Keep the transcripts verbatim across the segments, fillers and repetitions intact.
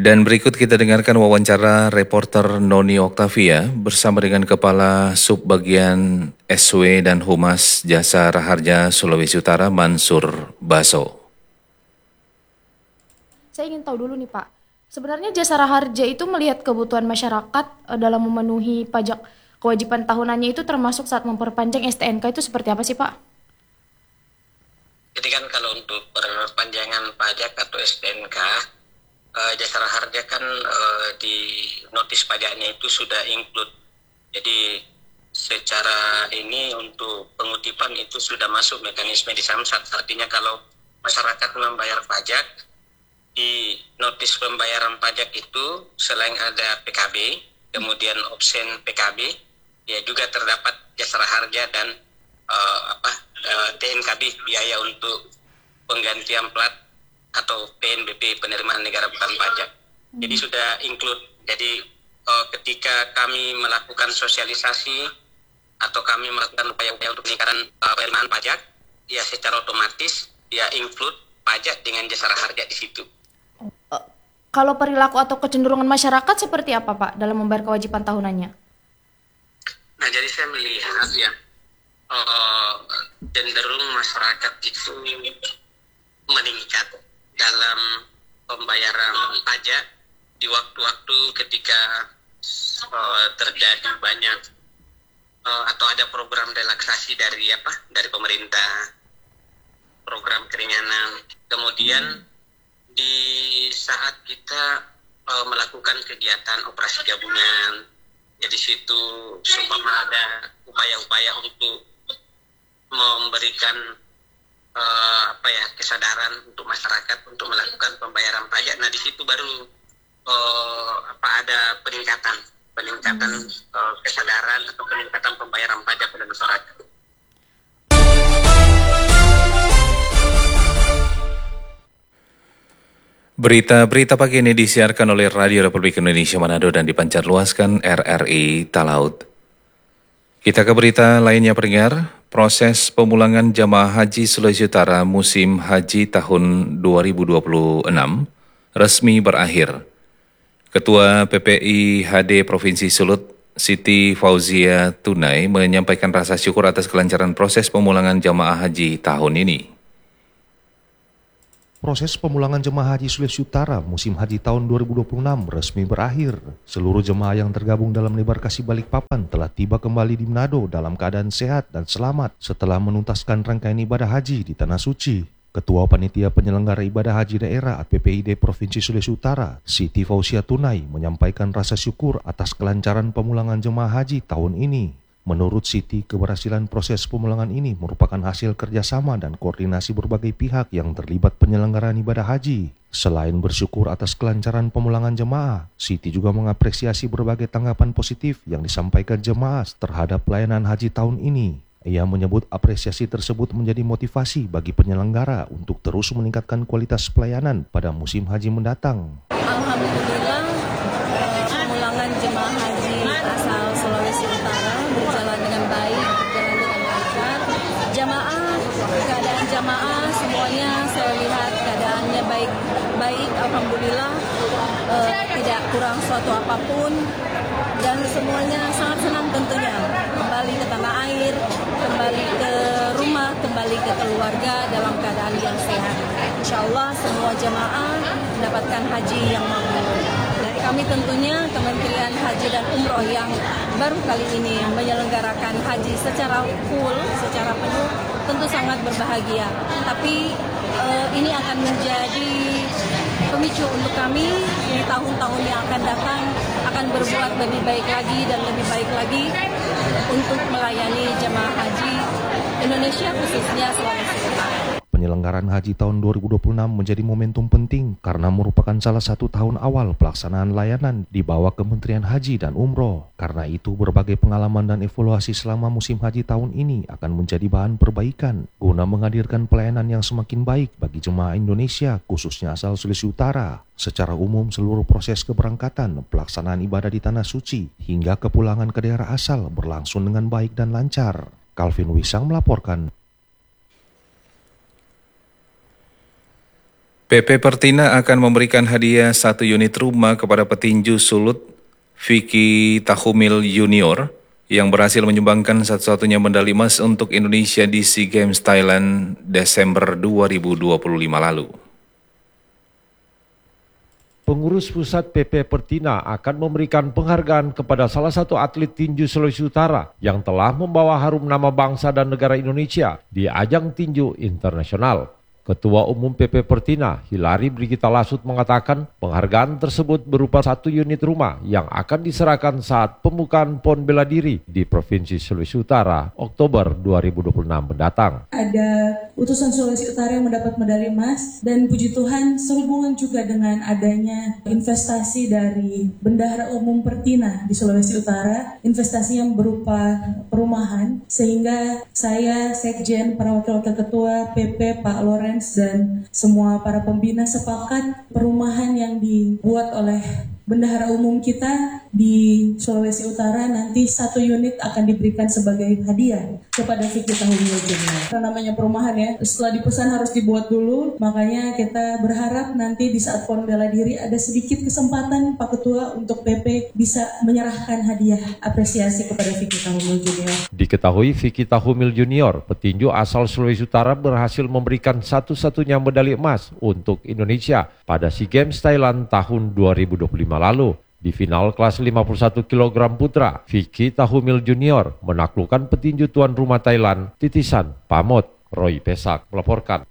Dan berikut kita dengarkan wawancara reporter Noni Oktavia bersama dengan Kepala Subbagian S W dan Humas Jasa Raharja Sulawesi Utara Mansur Baso. Saya ingin tahu dulu nih Pak, sebenarnya Jasa Raharja itu melihat kebutuhan masyarakat dalam memenuhi pajak kewajiban tahunannya itu termasuk saat memperpanjang S T N K itu seperti apa sih Pak? Jadi kan kalau untuk perpanjangan pajak atau S T N K, Uh, Jasa Raharja kan uh, di notis pajaknya itu sudah include. Jadi secara ini untuk pengutipan itu sudah masuk mekanisme di Samsat. Artinya kalau masyarakat membayar pajak, di notis pembayaran pajak itu selain ada P K B, kemudian opsen P K B, ya juga terdapat Jasa Raharja dan uh, apa uh, T N K B, biaya untuk penggantian plat atau P N B P, penerimaan negara bukan pajak. Jadi sudah include. Jadi uh, ketika kami melakukan sosialisasi atau kami melakukan upaya-upaya untuk peningkatan uh, penerimaan pajak, ya secara otomatis ya include pajak dengan Jasa Raharja di situ. Uh, kalau perilaku atau kecenderungan masyarakat seperti apa Pak dalam membayar kewajiban tahunannya? Nah, jadi saya melihat ya uh, cenderung masyarakat itu meningkat dalam pembayaran pajak di waktu-waktu ketika uh, terjadi banyak uh, atau ada program relaksasi dari apa dari pemerintah, program keringanan. Kemudian di saat kita uh, melakukan kegiatan operasi gabungan, ya di situ seumpama ada upaya-upaya untuk memberikan Uh, apa ya kesadaran untuk masyarakat untuk melakukan pembayaran pajak. Nah di situ baru uh, apa ada peningkatan peningkatan uh, kesadaran atau peningkatan pembayaran pajak pada masyarakat. Berita-berita pagi ini disiarkan oleh Radio Republik Indonesia Manado dan dipancarluaskan R R I Talaut. Kita ke berita lainnya pendengar. Proses pemulangan jamaah haji Sulawesi Utara musim haji tahun dua ribu dua puluh enam resmi berakhir. Ketua P P I H D Provinsi Sulut, Siti Fauzia Tunai, menyampaikan rasa syukur atas kelancaran proses pemulangan jamaah haji tahun ini. Proses pemulangan jemaah haji Sulawesi Utara musim haji tahun dua ribu dua puluh enam resmi berakhir. Seluruh jemaah yang tergabung dalam Embarkasi Balikpapan telah tiba kembali di Manado dalam keadaan sehat dan selamat setelah menuntaskan rangkaian ibadah haji di Tanah Suci. Ketua Panitia Penyelenggara Ibadah Haji Daerah P P I D Provinsi Sulawesi Utara, Siti Fauzia Tunai, menyampaikan rasa syukur atas kelancaran pemulangan jemaah haji tahun ini. Menurut Siti, keberhasilan proses pemulangan ini merupakan hasil kerjasama dan koordinasi berbagai pihak yang terlibat penyelenggaraan ibadah haji. Selain bersyukur atas kelancaran pemulangan jemaah, Siti juga mengapresiasi berbagai tanggapan positif yang disampaikan jemaah terhadap pelayanan haji tahun ini. Ia menyebut apresiasi tersebut menjadi motivasi bagi penyelenggara untuk terus meningkatkan kualitas pelayanan pada musim haji mendatang. Alhamdulillah, pemulangan jemaah haji asal Sulawesi Utara berjalan dengan baik, berjalan dengan lancar. Jamaah, keadaan jamaah semuanya saya lihat keadaannya baik-baik, alhamdulillah, eh, tidak kurang suatu apapun, dan semuanya sangat senang tentunya kembali ke tanah air, kembali ke rumah, kembali ke keluarga dalam keadaan yang sehat. Insya Allah semua jamaah mendapatkan haji yang makbul. Dari kami tentunya Kementerian Haji dan Umroh yang baru kali ini menyelenggarakan haji secara full, secara penuh, tentu sangat berbahagia. Tapi eh, ini akan menjadi pemicu untuk kami di tahun-tahun yang akan datang akan berbuat lebih baik lagi dan lebih baik lagi untuk melayani jemaah haji Indonesia, khususnya Sulawesi Utara. Penyelenggaraan haji tahun dua ribu dua puluh enam menjadi momentum penting karena merupakan salah satu tahun awal pelaksanaan layanan di bawah Kementerian Haji dan Umroh. Karena itu, berbagai pengalaman dan evaluasi selama musim haji tahun ini akan menjadi bahan perbaikan guna menghadirkan pelayanan yang semakin baik bagi jemaah Indonesia, khususnya asal Sulawesi Utara. Secara umum, seluruh proses keberangkatan, pelaksanaan ibadah di Tanah Suci, hingga kepulangan ke daerah asal berlangsung dengan baik dan lancar. Calvin Wisang melaporkan. P P Pertina akan memberikan hadiah satu unit rumah kepada petinju sulut Vicky Tahumil Junior yang berhasil menyumbangkan satu-satunya medali emas untuk Indonesia di SEA Games Thailand Desember dua ribu dua puluh lima lalu. Pengurus pusat P P Pertina akan memberikan penghargaan kepada salah satu atlet tinju Sulawesi Utara yang telah membawa harum nama bangsa dan negara Indonesia di ajang tinju internasional. Ketua Umum P P Pertina, Hilary Brigita Lasut mengatakan penghargaan tersebut berupa satu unit rumah yang akan diserahkan saat pembukaan P O N Bela Diri di Provinsi Sulawesi Utara Oktober dua ribu dua puluh enam mendatang. Ada utusan Sulawesi Utara yang mendapat medali emas dan puji Tuhan sehubungan juga dengan adanya investasi dari Bendahara Umum Pertina di Sulawesi Utara, investasi yang berupa perumahan, sehingga saya, Sekjen, para wakil-wakil ketua P P, Pak Loren, dan semua para pembina sepakat perumahan yang dibuat oleh Bendahara Umum kita di Sulawesi Utara nanti satu unit akan diberikan sebagai hadiah kepada Vicky Tahumil Junior. Karena namanya perumahan ya, setelah dipesan harus dibuat dulu, makanya kita berharap nanti di saat P O N Bela Diri ada sedikit kesempatan Pak Ketua untuk P P bisa menyerahkan hadiah apresiasi kepada Vicky Tahumil Junior. Diketahui Vicky Tahumil Junior, petinju asal Sulawesi Utara berhasil memberikan satu-satunya medali emas untuk Indonesia pada SEA Games Thailand tahun dua ribu dua puluh lima lalu. Di final kelas lima puluh satu kilogram putra, Vicky Tahumil Junior menaklukkan petinju tuan rumah Thailand, titisan Pamot. Roy Pesak melaporkan.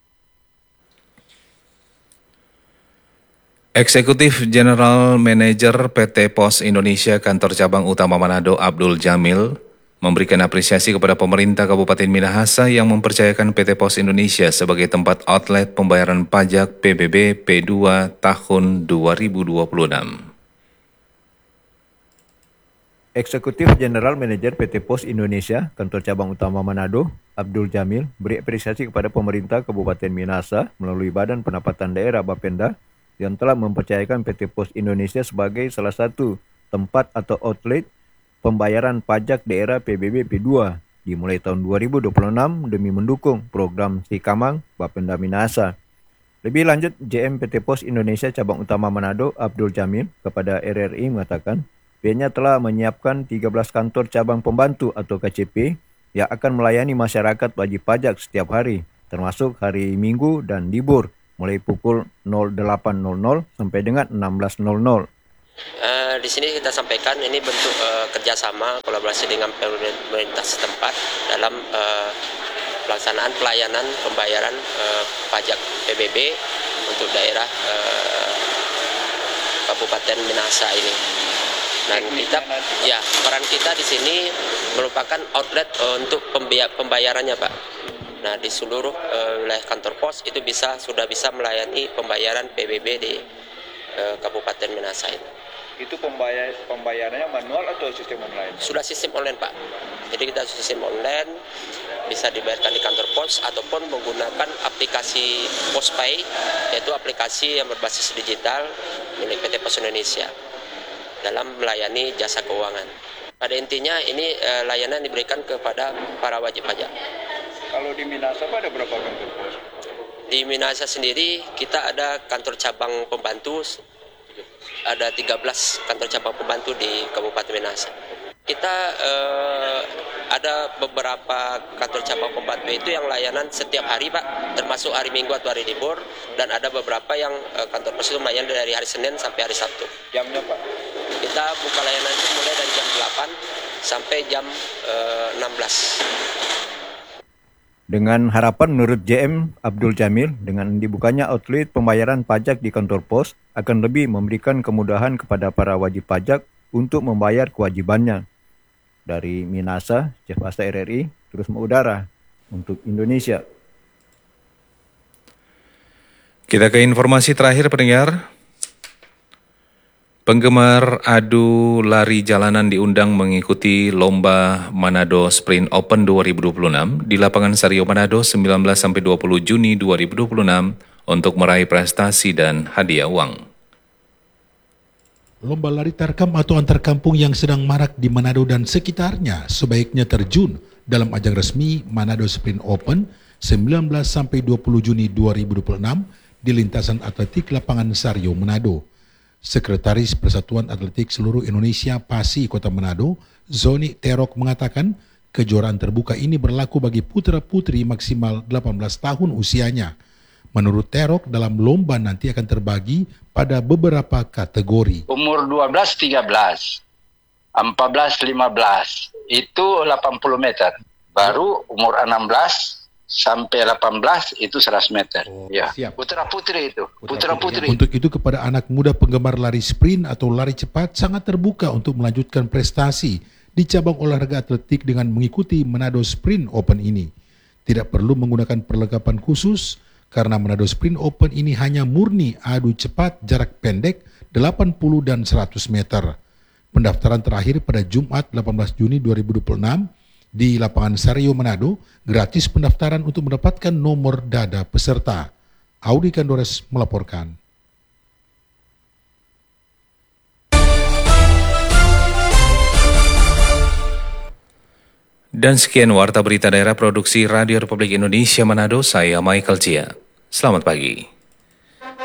Eksekutif General Manager P T Pos Indonesia Kantor Cabang Utama Manado Abdul Jamil memberikan apresiasi kepada pemerintah Kabupaten Minahasa yang mempercayakan P T Pos Indonesia sebagai tempat outlet pembayaran pajak P B B P dua tahun dua ribu dua puluh enam. Eksekutif General Manager P T Pos Indonesia Kantor Cabang Utama Manado Abdul Jamil beri apresiasi kepada pemerintah Kabupaten Minahasa melalui Badan Pendapatan Daerah Bapenda yang telah mempercayakan P T Pos Indonesia sebagai salah satu tempat atau outlet pembayaran pajak daerah P B B P dua dimulai tahun dua ribu dua puluh enam demi mendukung program Sikamang Bapenda Minahasa. Lebih lanjut, J M P T Pos Indonesia Cabang Utama Manado Abdul Jamil kepada R R I mengatakan pihaknya telah menyiapkan tiga belas kantor cabang pembantu atau K C P yang akan melayani masyarakat wajib pajak setiap hari, termasuk hari Minggu dan libur, mulai pukul delapan sampai dengan enam belas. Uh, di sini kita sampaikan ini bentuk uh, kerjasama kolaborasi dengan pemerintah setempat dalam uh, pelaksanaan pelayanan pembayaran uh, pajak P B B untuk daerah uh, Kabupaten Minahasa ini. Dan kita, ya, peran kita di sini merupakan outlet uh, untuk pembayarannya, Pak. Nah, di seluruh uh, wilayah kantor pos itu bisa sudah bisa melayani pembayaran P B B di uh, Kabupaten Minahasa ini. Itu pembayar pembayarannya manual atau sistem online? Sudah sistem online, Pak. Jadi kita sistem online bisa dibayarkan di kantor pos ataupun menggunakan aplikasi PosPay, yaitu aplikasi yang berbasis digital milik P T Pos Indonesia dalam melayani jasa keuangan. Pada intinya ini eh, layanan diberikan kepada para wajib pajak. Kalau di Minahasa ada berapa kantor pos? Di Minahasa sendiri kita ada kantor cabang pembantu, ada tiga belas kantor cabang pembantu di Kabupaten Minahasa. Kita eh, ada beberapa kantor cabang pembantu itu yang layanan setiap hari, Pak, termasuk hari Minggu atau hari libur, dan ada beberapa yang eh, kantor pos itu melayani dari hari Senin sampai hari Sabtu. Jamnya, Pak? Kita buka layanan itu mulai dari jam delapan sampai jam eh, enam belas. Dengan harapan menurut J M Abdul Jamil, dengan dibukanya outlet pembayaran pajak di kantor pos akan lebih memberikan kemudahan kepada para wajib pajak untuk membayar kewajibannya. Dari Minahasa, Chef Asta R R I, terus mengudara untuk Indonesia. Kita ke informasi terakhir, pendengar. Penggemar adu lari jalanan diundang mengikuti Lomba Manado Sprint Open dua ribu dua puluh enam di lapangan Sario Manado sembilan belas sampai dua puluh Juni dua ribu dua puluh enam untuk meraih prestasi dan hadiah uang. Lomba lari tarkam atau antar kampung yang sedang marak di Manado dan sekitarnya sebaiknya terjun dalam ajang resmi Manado Sprint Open sembilan belas sampai dua puluh Juni dua ribu dua puluh enam di lintasan atletik lapangan Sario, Manado. Sekretaris Persatuan Atletik Seluruh Indonesia PASI Kota Manado, Zoni Terok mengatakan kejuaraan terbuka ini berlaku bagi putra-putri maksimal delapan belas tahun usianya. Menurut Terok, dalam lomba nanti akan terbagi pada beberapa kategori. Umur dua belas tiga belas, empat belas lima belas, itu delapan puluh meter. Baru umur enam belas sampai delapan belas itu seratus meter. Oh, ya. Putra-putri itu. Putra-putri. Untuk itu kepada anak muda penggemar lari sprint atau lari cepat sangat terbuka untuk melanjutkan prestasi di cabang olahraga atletik dengan mengikuti Manado Sprint Open ini. Tidak perlu menggunakan perlengkapan khusus, karena Manado Sprint Open ini hanya murni adu cepat jarak pendek delapan puluh dan seratus meter. Pendaftaran terakhir pada Jumat delapan belas Juni dua ribu dua puluh enam di lapangan Sario Manado, gratis pendaftaran untuk mendapatkan nomor dada peserta. Audi Kandores melaporkan. Dan sekian Warta Berita Daerah Produksi Radio Republik Indonesia Manado, saya Michael Jia. Selamat pagi.